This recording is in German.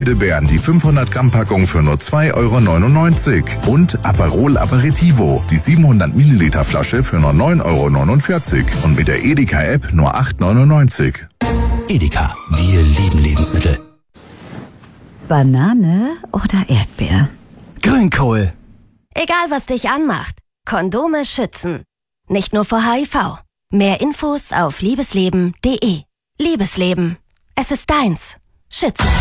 Heidelbeeren die 500 Gramm Packung für nur 2,99 € und Aperol Aperitivo die 700 Milliliter Flasche für nur 9,49 € und mit der Edeka App nur 8,99 €. Edeka, wir lieben Lebensmittel. Banane oder Erdbeer? Grünkohl. Egal, was dich anmacht, Kondome schützen. Nicht nur vor HIV. Mehr Infos auf liebesleben.de. Liebesleben. Es ist deins. Schütze.